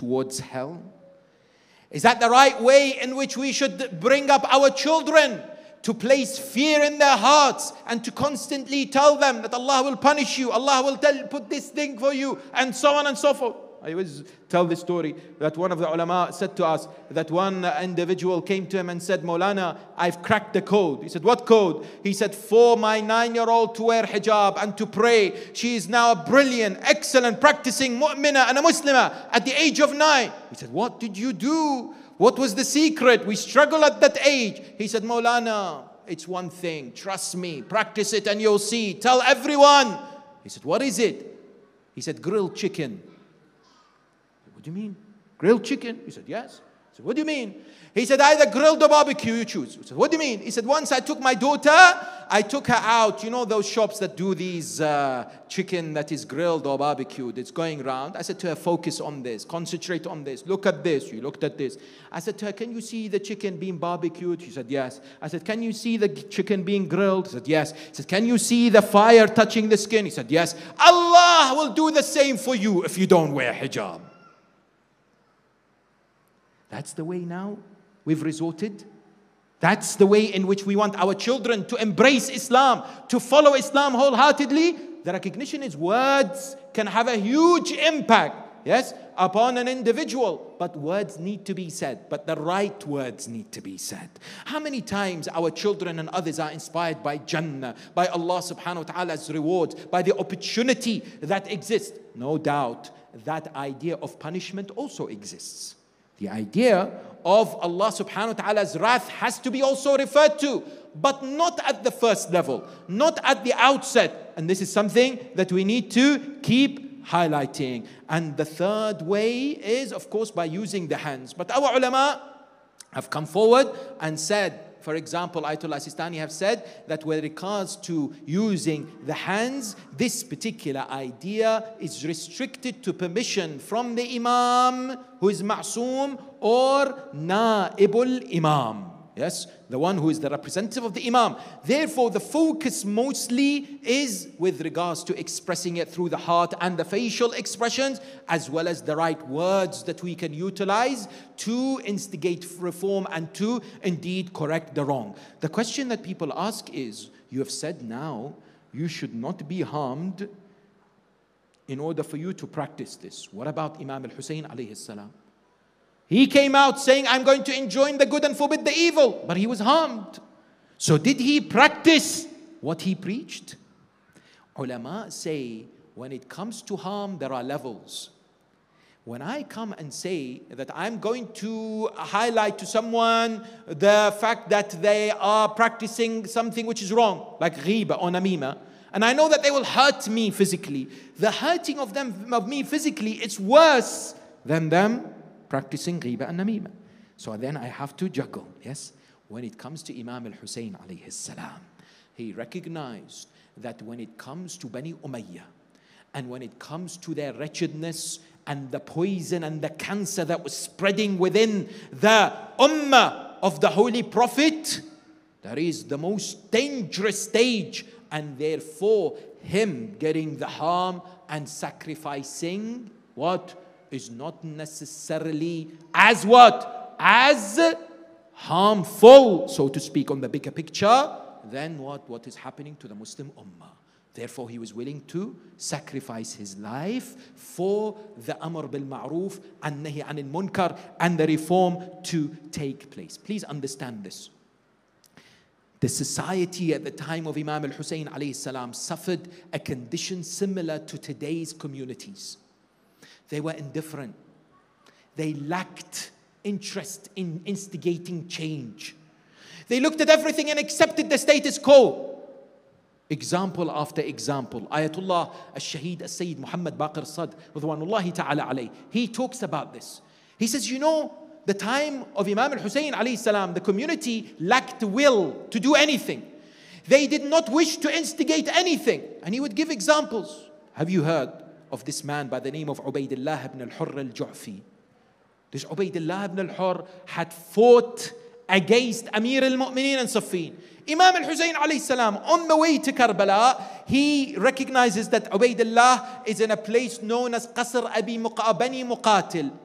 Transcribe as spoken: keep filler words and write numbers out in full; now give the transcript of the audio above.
towards hell? Is that the right way in which we should bring up our children? To place fear in their hearts and to constantly tell them that Allah will punish you, Allah will tell, put this thing for you, and so on and so forth. I always tell this story that one of the ulama said to us that one individual came to him and said, Maulana, I've cracked the code. He said, what code? He said, for my nine-year-old to wear hijab and to pray. She is now a brilliant, excellent, practicing mu'mina and a Muslimah at the age of nine. He said, what did you do? What was the secret? We struggle at that age. He said, Maulana, it's one thing. Trust me. Practice it and you'll see. Tell everyone. He said, what is it? He said, grilled chicken. What do you mean? Grilled chicken? He said, yes. He said, what do you mean? He said, either grilled or barbecue, you choose. He said, what do you mean? He said, once I took my daughter, I took her out. You know those shops that do these uh, chicken that is grilled or barbecued? It's going around. I said to her, focus on this. Concentrate on this. Look at this. You looked at this. I said to her, can you see the chicken being barbecued? She said, yes. I said, can you see the chicken being grilled? She said, yes. He said, can you see the fire touching the skin? He said, yes. Allah will do the same for you if you don't wear hijab. That's the way now we've resorted. That's the way in which we want our children to embrace Islam, to follow Islam wholeheartedly. The recognition is words can have a huge impact, yes, upon an individual. But words need to be said. But the right words need to be said. How many times our children and others are inspired by Jannah, by Allah subhanahu wa ta'ala's rewards, by the opportunity that exists? No doubt that idea of punishment also exists. The idea of Allah subhanahu wa ta'ala's wrath has to be also referred to, but not at the first level, not at the outset. And this is something that we need to keep highlighting. And the third way is, of course, by using the hands. But our ulama have come forward and said, for example, Ayatollah Sistani have said that when it regards to using the hands, this particular idea is restricted to permission from the Imam who is ma'soom or na'ibul Imam. Yes, the one who is the representative of the Imam. Therefore, the focus mostly is with regards to expressing it through the heart and the facial expressions, as well as the right words that we can utilize to instigate reform and to indeed correct the wrong. The question that people ask is, you have said now you should not be harmed in order for you to practice this. What about Imam al-Hussein alayhi salam? He came out saying, I'm going to enjoin the good and forbid the evil, but he was harmed. So did he practice what he preached? Ulama say, when it comes to harm, there are levels. When I come and say that I'm going to highlight to someone the fact that they are practicing something which is wrong, like ghiba or namima, and I know that they will hurt me physically, the hurting of them of me physically, it's worse than them practicing ghiba and namima. So then I have to juggle, yes? When it comes to Imam al-Hussein alayhi salam, he recognized that when it comes to Bani Umayyah, and when it comes to their wretchedness and the poison and the cancer that was spreading within the ummah of the Holy Prophet, that is the most dangerous stage, and therefore him getting the harm and sacrificing what is not necessarily as what? As harmful, so to speak, on the bigger picture, than what, what is happening to the Muslim Ummah. Therefore, he was willing to sacrifice his life for the Amr bil Ma'ruf and Nahi anil Munkar and the reform to take place. Please understand this. The society at the time of Imam al-Hussein alayhi salam suffered a condition similar to today's communities. They were indifferent. They lacked interest in instigating change. They looked at everything and accepted the status quo. Example after example. Ayatollah al-Shaheed al-Sayyid Muhammad Baqir Sad, Ridwanullahi ta'ala alayh, he talks about this. He says, you know, the time of Imam al-Hussein alayhi salam, the community lacked will to do anything. They did not wish to instigate anything. And he would give examples. Have you heard of this man by the name of Ubaydullah ibn al-Hurr al-Ju'fi? This Ubaydullah ibn al-Hurr had fought against Amir al-Mu'mineen and Siffin. Imam al-Hussein alayhi salam, on the way to Karbala, he recognizes that Ubaydullah is in a place known as Qasr Abi Muqa, Bani Muqatil.